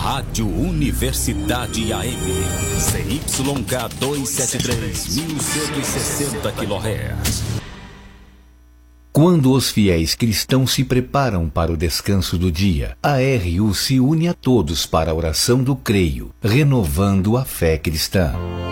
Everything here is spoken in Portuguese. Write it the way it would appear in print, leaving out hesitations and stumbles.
Rádio Universidade AM, ZYK 273, 1160 kHz. Quando os fiéis cristãos se preparam para o descanso do dia, a RU se une a todos para a oração do creio, renovando a fé cristã.